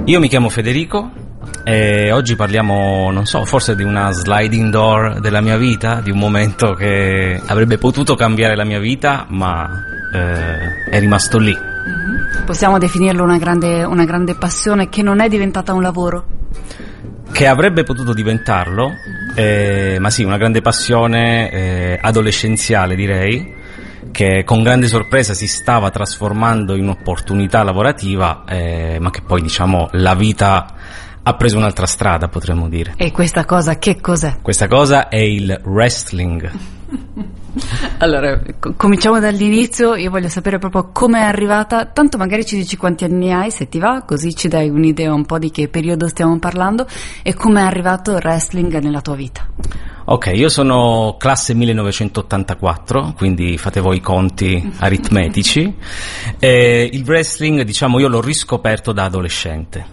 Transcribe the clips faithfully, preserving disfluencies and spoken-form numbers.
Io mi chiamo Federico e oggi parliamo, non so, forse di una sliding door della mia vita, di un momento che avrebbe potuto cambiare la mia vita, ma eh, è rimasto lì. Mm-hmm. Possiamo definirlo una grande, una grande passione che non è diventata un lavoro? Che avrebbe potuto diventarlo, eh, ma sì, una grande passione eh, adolescenziale, direi, che con grande sorpresa si stava trasformando in un'opportunità lavorativa, eh, ma che poi, diciamo, la vita ha preso un'altra strada, potremmo dire. E questa cosa che cos'è? Questa cosa è il wrestling. Allora, co- cominciamo dall'inizio. Io voglio sapere proprio come è arrivata. Tanto magari ci dici quanti anni hai, se ti va, così ci dai un'idea un po' di che periodo stiamo parlando e come è arrivato il wrestling nella tua vita. Ok, io sono classe millenovecentottantaquattro, quindi fate voi i conti aritmetici. E il wrestling, diciamo, io l'ho riscoperto da adolescente.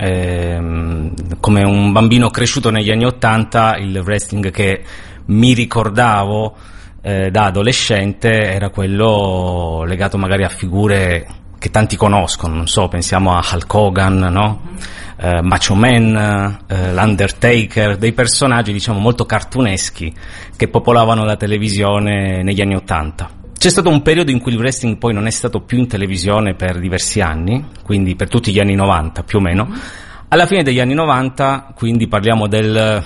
Ehm, come un bambino cresciuto negli anni ottanta, il wrestling che mi ricordavo eh, da adolescente era quello legato magari a figure che tanti conoscono, non so, pensiamo a Hulk Hogan, no? Uh, Macho Man, uh, l'Undertaker, dei personaggi, diciamo, molto cartuneschi che popolavano la televisione negli anni ottanta. C'è stato un periodo in cui il wrestling poi non è stato più in televisione per diversi anni, quindi per tutti gli anni novanta più o meno. Alla fine degli anni novanta, quindi parliamo del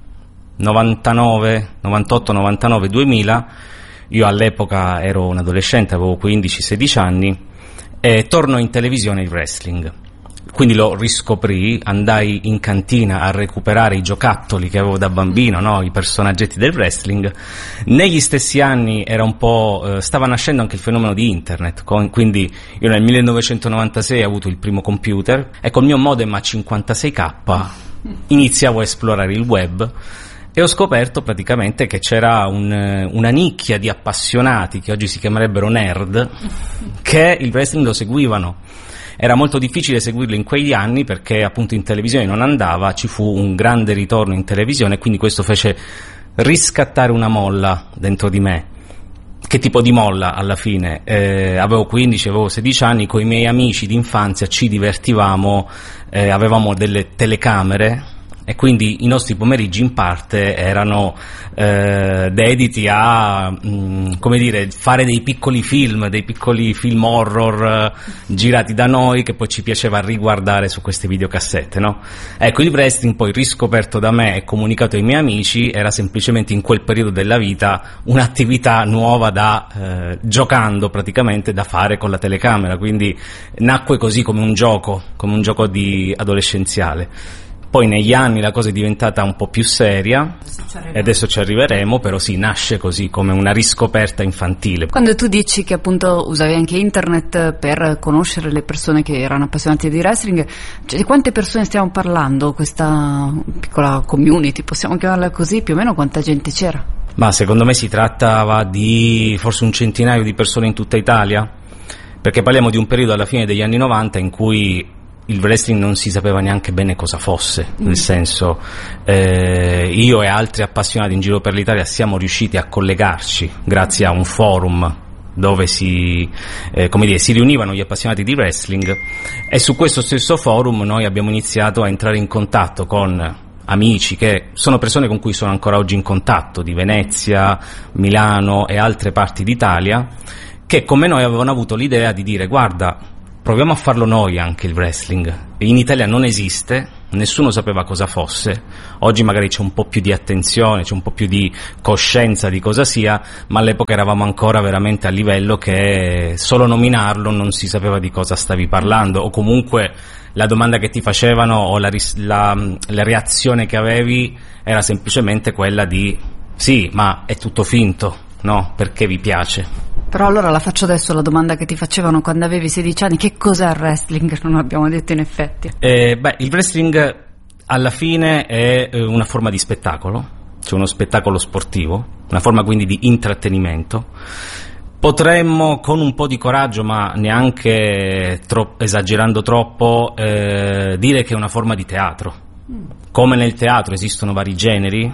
novantanove, novantotto, novantanove, duemila, io all'epoca ero un adolescente, avevo quindici sedici anni, e tornò in televisione il wrestling. Quindi lo riscoprì, andai in cantina a recuperare i giocattoli che avevo da bambino, no? I personaggetti del wrestling. Negli stessi anni era un po', eh, stava nascendo anche il fenomeno di internet, con, quindi io nel millenovecentonovantasei ho avuto il primo computer e col mio modem a cinquantasei K iniziavo a esplorare il web e ho scoperto praticamente che c'era un, una nicchia di appassionati che oggi si chiamerebbero nerd che il wrestling lo seguivano. Era molto difficile seguirlo in quegli anni perché appunto in televisione non andava, ci fu un grande ritorno in televisione e quindi questo fece riscattare una molla dentro di me. Che tipo di molla alla fine? Eh, avevo quindici, avevo sedici anni, con i miei amici d'infanzia ci divertivamo, eh, avevamo delle telecamere e quindi i nostri pomeriggi in parte erano eh, dediti a, mh, come dire, fare dei piccoli film, dei piccoli film horror eh, girati da noi che poi ci piaceva riguardare su queste videocassette, no? Ecco, il wrestling poi riscoperto da me e comunicato ai miei amici era semplicemente in quel periodo della vita un'attività nuova da, eh, giocando praticamente, da fare con la telecamera, quindi nacque così come un gioco, come un gioco di adolescenziale. Poi negli anni la cosa è diventata un po' più seria e adesso ci arriveremo, però sì, nasce così come una riscoperta infantile. Quando tu dici che appunto usavi anche internet per conoscere le persone che erano appassionate di wrestling, cioè di quante persone stiamo parlando? Questa piccola community, possiamo chiamarla così, più o meno quanta gente c'era? Ma secondo me si trattava di forse un centinaio di persone in tutta Italia, perché parliamo di un periodo alla fine degli anni novanta in cui il wrestling non si sapeva neanche bene cosa fosse, nel mm. senso eh, io e altri appassionati in giro per l'Italia siamo riusciti a collegarci grazie a un forum dove si, eh, come dire, si riunivano gli appassionati di wrestling e su questo stesso forum noi abbiamo iniziato a entrare in contatto con amici che sono persone con cui sono ancora oggi in contatto, di Venezia, Milano e altre parti d'Italia, che come noi avevano avuto l'idea di dire: guarda, proviamo a farlo noi anche il wrestling. In Italia non esiste, nessuno sapeva cosa fosse, oggi magari c'è un po' più di attenzione, c'è un po' più di coscienza di cosa sia, ma all'epoca eravamo ancora veramente a livello che solo nominarlo non si sapeva di cosa stavi parlando, o comunque la domanda che ti facevano o la, la, la reazione che avevi era semplicemente quella di sì, ma è tutto finto, no? Perché vi piace? Però allora la faccio adesso la domanda che ti facevano quando avevi sedici anni: che cos'è il wrestling? Non abbiamo detto in effetti. Eh, beh, il wrestling alla fine è una forma di spettacolo, cioè uno spettacolo sportivo, una forma quindi di intrattenimento. Potremmo con un po' di coraggio, ma neanche tro- esagerando troppo, eh, dire che è una forma di teatro. Mm. Come nel teatro esistono vari generi,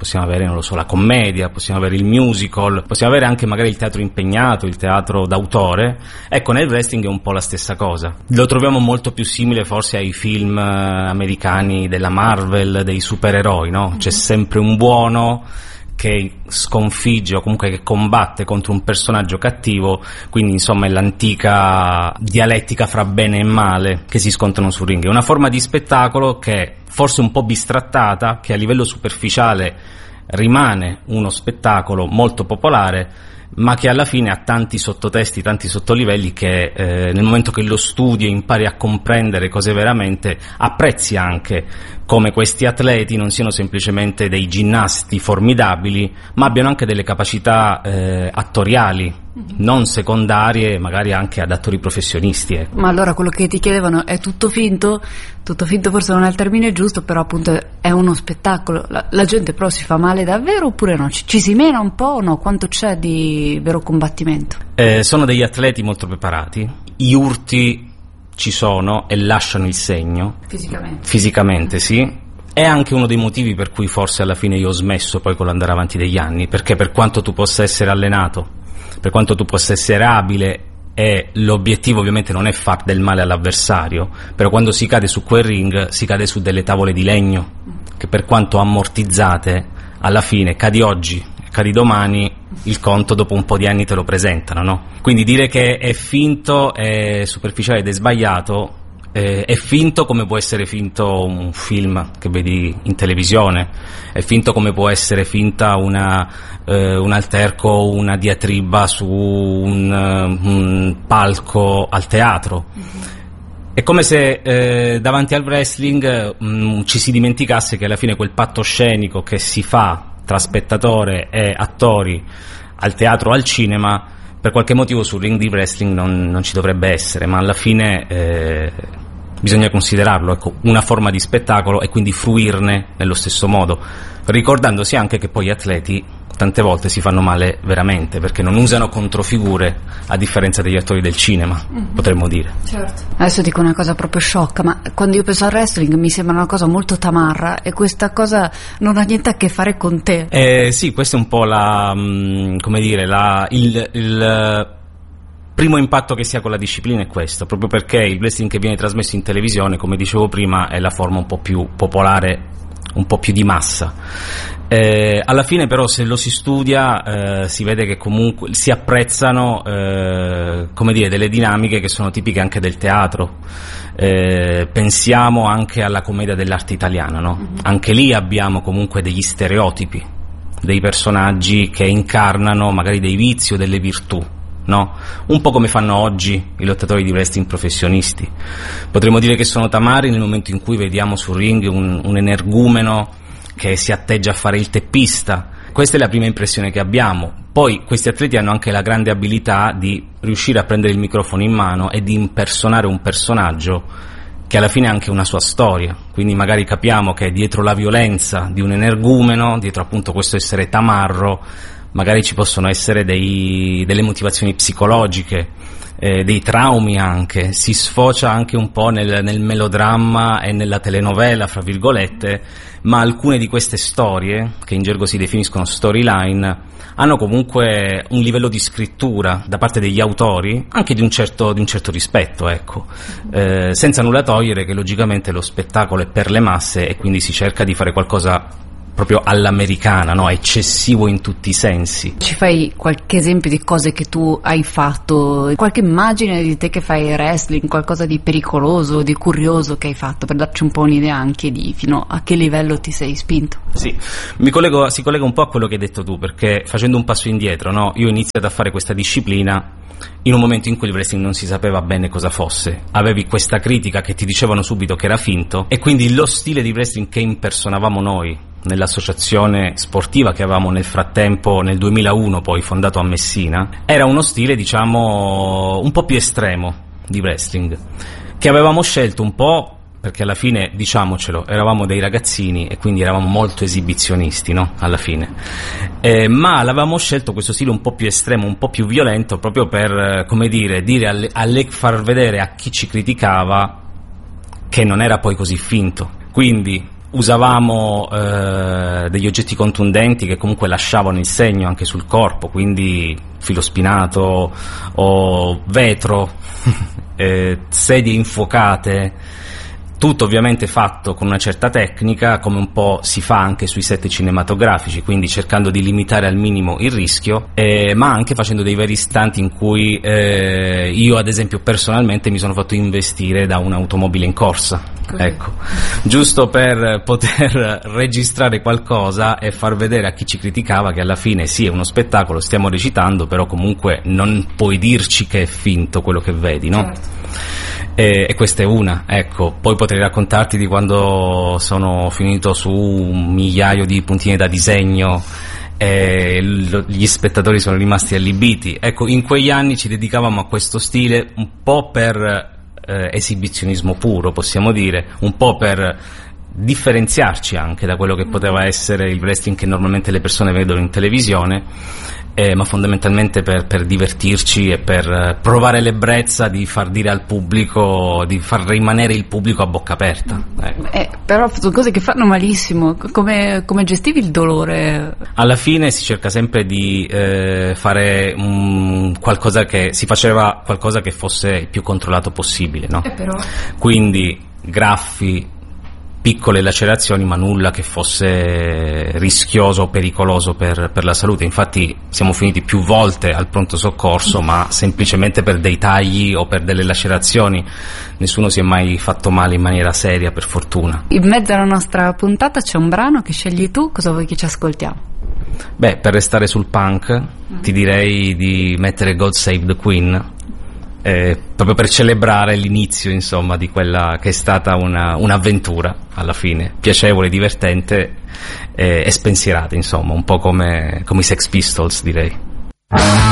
possiamo avere, non lo so, la commedia, possiamo avere il musical, possiamo avere anche magari il teatro impegnato, il teatro d'autore. Ecco, nel wrestling è un po' la stessa cosa. Lo troviamo molto più simile forse ai film americani della Marvel, dei supereroi, no? C'è sempre un buono che sconfigge o comunque che combatte contro un personaggio cattivo, quindi insomma è l'antica dialettica fra bene e male che si scontrano sul ring. È una forma di spettacolo che forse un po' bistrattata, che a livello superficiale rimane uno spettacolo molto popolare, ma che alla fine ha tanti sottotesti, tanti sottolivelli che eh, nel momento che lo studi e impari a comprendere cose veramente, apprezzi anche come questi atleti non siano semplicemente dei ginnasti formidabili, ma abbiano anche delle capacità eh, attoriali non secondarie, magari anche ad attori professionisti, ecco. Ma allora quello che ti chiedevano è tutto finto? Tutto finto forse non è il termine giusto, però appunto è uno spettacolo. La, la gente però si fa male davvero oppure no? Ci, ci si mena un po' o no? Quanto c'è di vero combattimento? Eh, sono degli atleti molto preparati, gli urti ci sono e lasciano il segno. Fisicamente? Fisicamente, sì. È anche uno dei motivi per cui forse alla fine io ho smesso poi con l'andare avanti degli anni, perché per quanto tu possa essere allenato, per quanto tu possa essere abile, e l'obiettivo ovviamente non è far del male all'avversario, però quando si cade su quel ring si cade su delle tavole di legno che, per quanto ammortizzate, alla fine cadi oggi, cadi domani, il conto dopo un po' di anni te lo presentano, no? Quindi dire che è finto, è superficiale ed è sbagliato. Eh, è finto come può essere finto un film che vedi in televisione, è finto come può essere finta una, eh, un alterco, una diatriba su un, uh, un palco al teatro. Mm-hmm. È come se eh, davanti al wrestling mh, ci si dimenticasse che alla fine quel patto scenico che si fa tra spettatore e attori al teatro o al cinema, per qualche motivo sul ring di wrestling non, non ci dovrebbe essere, ma alla fine eh, bisogna considerarlo, ecco, una forma di spettacolo e quindi fruirne nello stesso modo, ricordandosi anche che poi gli atleti tante volte si fanno male veramente, perché non usano controfigure a differenza degli attori del cinema, mm-hmm. potremmo dire. Certo. Adesso dico una cosa proprio sciocca, ma quando io penso al wrestling mi sembra una cosa molto tamarra e questa cosa non ha niente a che fare con te. Eh, sì, questo è un po' la, mh, come dire, la, il, il primo impatto che si ha con la disciplina è questo, proprio perché il wrestling che viene trasmesso in televisione, come dicevo prima, è la forma un po' più popolare, un po' più di massa. Eh, alla fine però se lo si studia eh, si vede che comunque si apprezzano eh, come dire, delle dinamiche che sono tipiche anche del teatro. Eh, pensiamo anche alla commedia dell'arte italiana, no? Mm-hmm. Anche lì abbiamo comunque degli stereotipi, dei personaggi che incarnano magari dei vizi o delle virtù, no? Un po' come fanno oggi i lottatori di wrestling professionisti. Potremmo dire che sono tamari nel momento in cui vediamo sul ring un, un energumeno che si atteggia a fare il teppista. Questa è la prima impressione che abbiamo. Poi questi atleti hanno anche la grande abilità di riuscire a prendere il microfono in mano e di impersonare un personaggio che alla fine ha anche una sua storia, quindi magari capiamo che dietro la violenza di un energumeno, dietro appunto questo essere tamarro, magari ci possono essere dei, delle motivazioni psicologiche, eh, dei traumi anche, si sfocia anche un po' nel, nel melodramma e nella telenovela, fra virgolette, ma alcune di queste storie, che in gergo si definiscono storyline, hanno comunque un livello di scrittura da parte degli autori, anche di un certo, di un certo rispetto, ecco, eh, senza nulla togliere che logicamente lo spettacolo è per le masse e quindi si cerca di fare qualcosa proprio all'americana, no? Eccessivo in tutti i sensi. Ci fai qualche esempio di cose che tu hai fatto, qualche immagine di te che fai wrestling, qualcosa di pericoloso, di curioso che hai fatto, per darci un po' un'idea anche di fino a che livello ti sei spinto? Sì, mi collego, si collega un po' a quello che hai detto tu, perché facendo un passo indietro, no? Io ho iniziato a fare questa disciplina in un momento in cui il wrestling non si sapeva bene cosa fosse, avevi questa critica che ti dicevano subito che era finto, e quindi lo stile di wrestling che impersonavamo noi nell'associazione sportiva che avevamo nel frattempo nel duemilauno poi fondato a Messina era uno stile, diciamo, un po' più estremo di wrestling, che avevamo scelto un po' perché alla fine, diciamocelo, eravamo dei ragazzini e quindi eravamo molto esibizionisti, no? Alla fine. Eh, ma l'avevamo scelto questo stile un po' più estremo, un po' più violento, proprio per, come dire, dire alle, alle, far vedere a chi ci criticava che non era poi così finto. Quindi usavamo eh, degli oggetti contundenti che comunque lasciavano il segno anche sul corpo, quindi filo spinato o vetro, eh, sedie infuocate, tutto ovviamente fatto con una certa tecnica, come un po' si fa anche sui set cinematografici, quindi cercando di limitare al minimo il rischio, eh, ma anche facendo dei veri istanti in cui eh, io ad esempio personalmente mi sono fatto investire da un'automobile in corsa, così. Ecco, giusto per poter registrare qualcosa e far vedere a chi ci criticava che alla fine sì, è uno spettacolo, stiamo recitando, però comunque non puoi dirci che è finto quello che vedi, no? Certo. E, e questa è una, ecco. Poi potrei raccontarti di quando sono finito su un migliaio di puntine da disegno e l- gli spettatori sono rimasti allibiti. Ecco, in quegli anni ci dedicavamo a questo stile un po' per eh, esibizionismo puro, possiamo dire, un po' per differenziarci anche da quello che poteva essere il wrestling che normalmente le persone vedono in televisione, eh, ma fondamentalmente per, per divertirci e per provare l'ebbrezza di far dire al pubblico, di far rimanere il pubblico a bocca aperta, ecco. Eh, però sono cose che fanno malissimo. Come, come gestivi il dolore? Alla fine si cerca sempre di eh, fare um, qualcosa che si faceva qualcosa che fosse il più controllato possibile, no? Eh, però... Quindi graffi, piccole lacerazioni, ma nulla che fosse rischioso o pericoloso per, per la salute. Infatti siamo finiti più volte al pronto soccorso, ma semplicemente per dei tagli o per delle lacerazioni. Nessuno si è mai fatto male in maniera seria, per fortuna. In mezzo alla nostra puntata c'è un brano che scegli tu, cosa vuoi che ci ascoltiamo? Beh, per restare sul punk mm. ti direi di mettere God Save the Queen, Eh, proprio per celebrare l'inizio, insomma, di quella che è stata una, un'avventura alla fine, piacevole, divertente eh, e spensierata, insomma, un po' come, come i Sex Pistols, direi.